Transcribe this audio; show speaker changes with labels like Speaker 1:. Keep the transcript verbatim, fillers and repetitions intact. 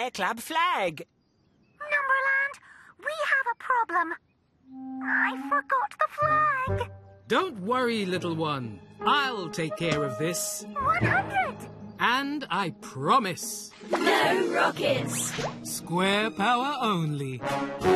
Speaker 1: Bear Club flag.
Speaker 2: Numberland, we have a problem. I forgot the flag.
Speaker 3: Don't worry, little one. I'll take care of this.
Speaker 2: one hundred.
Speaker 3: And I promise.
Speaker 4: No rockets.
Speaker 3: Square power only.